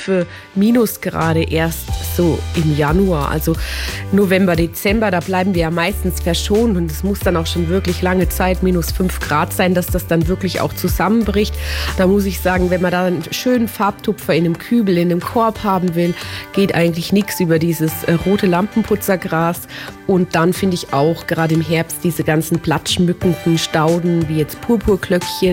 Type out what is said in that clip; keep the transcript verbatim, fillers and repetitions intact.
tiefe Minusgrade erst so im Januar. Also November, Dezember, da bleiben wir ja meistens verschont und es muss dann auch schon wirklich lange Zeit minus fünf Grad sein, dass das dann wirklich auch zusammenbricht. Da muss ich sagen, wenn man da einen schönen Farbtupfer in einem Kübel, in einem Korb haben will, geht eigentlich nichts über dieses äh, rote Lampenputzergras. Und dann finde ich auch gerade im Herbst diese ganzen blattschmückenden Stauden wie jetzt Purpurglöckchen